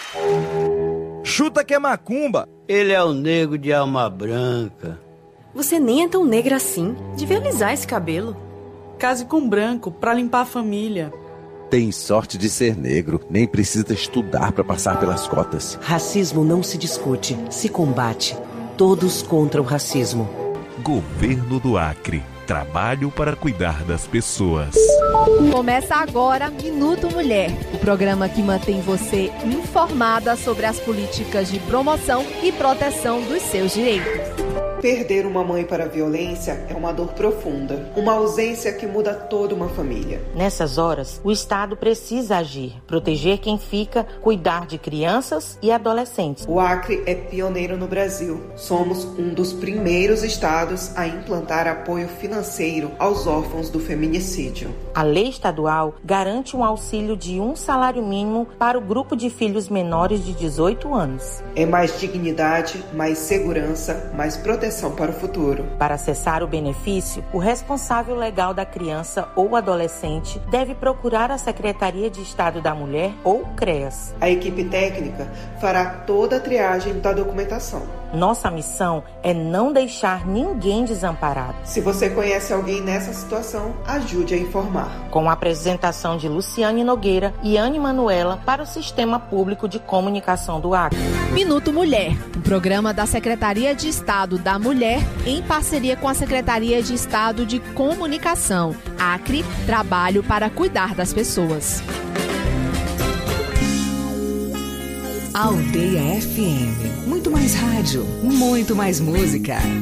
Chuta que é macumba. Ele é o negro de alma branca. Você nem é tão negra assim. Devia alisar esse cabelo. Case com branco pra limpar a família. Tem sorte de ser negro. Nem precisa estudar pra passar pelas cotas. Racismo não se discute, se combate. Todos contra o racismo. Governo do Acre. Trabalho para cuidar das pessoas. Começa agora Minuto Mulher, o programa que mantém você informada sobre as políticas de promoção e proteção dos seus direitos. Perder uma mãe para a violência é uma dor profunda, uma ausência que muda toda uma família. Nessas horas, o Estado precisa agir, proteger quem fica, cuidar de crianças e adolescentes. O Acre é pioneiro no Brasil. Somos um dos primeiros estados a implantar apoio financeiro aos órfãos do feminicídio. A lei estadual garante um auxílio de um salário mínimo para o grupo de filhos menores de 18 anos. É mais dignidade, mais segurança, mais proteção para o futuro. Para acessar o benefício, o responsável legal da criança ou adolescente deve procurar a Secretaria de Estado da Mulher ou CREAS. A equipe técnica fará toda a triagem da documentação. Nossa missão é não deixar ninguém desamparado. Se você conhece alguém nessa situação, ajude a informar. Com a apresentação de Luciane Nogueira e Anne Manuela para o Sistema Público de Comunicação do Acre. Minuto Mulher, um programa da Secretaria de Estado da Mulher em parceria com a Secretaria de Estado de Comunicação. Acre, trabalho para cuidar das pessoas. Aldeia FM. Muito mais rádio, muito mais música.